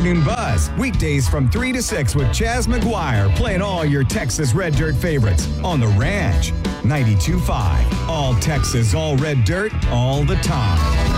Afternoon Buzz, weekdays from 3 to 6 with Chaz McGuire, playing all your Texas Red Dirt favorites on The Ranch. 92.5. All Texas, all red dirt, all the time.